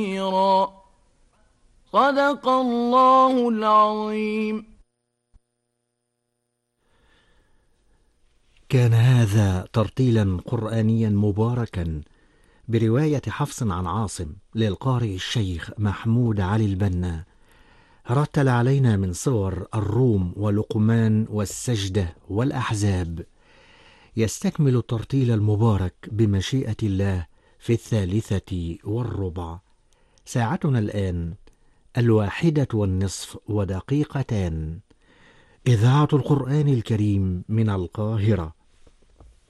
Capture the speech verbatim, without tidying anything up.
صدق الله العظيم. كان هذا ترتيلا قرآنيا مباركا برواية حفص عن عاصم للقارئ الشيخ محمود علي البنا. رتل علينا من صور الروم ولقمان والسجدة والأحزاب. يستكمل الترتيل المبارك بمشيئة الله في الثالثة والربع. ساعتنا الآن الواحدة والنصف ودقيقتان. إذاعة القرآن الكريم من القاهرة،